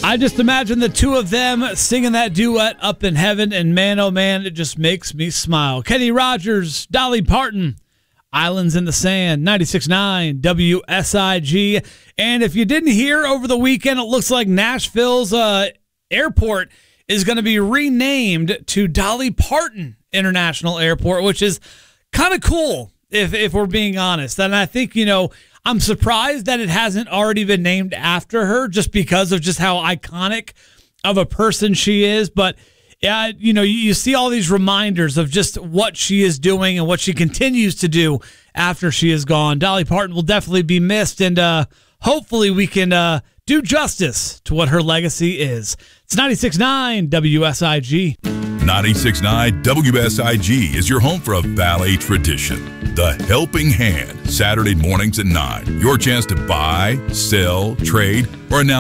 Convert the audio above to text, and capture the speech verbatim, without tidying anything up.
I just imagine the two of them singing that duet up in heaven, and man, oh man, it just makes me smile. Kenny Rogers, Dolly Parton, Islands in the Sand, ninety-six point nine W S I G. And if you didn't hear over the weekend, it looks like Nashville's uh, airport is going to be renamed to Dolly Parton International Airport, which is kind of cool, if if we're being honest. And I think, you know, I'm surprised that it hasn't already been named after her just because of just how iconic of a person she is. But, yeah, you know, you, you see all these reminders of just what she is doing and what she continues to do after she is gone. Dolly Parton will definitely be missed, and uh, hopefully we can uh, do justice to what her legacy is. It's ninety-six point nine W S I G. ninety-six point nine W S I G is your home for a Valley tradition. The Helping Hand, Saturday mornings at nine. Your chance to buy, sell, trade, or announce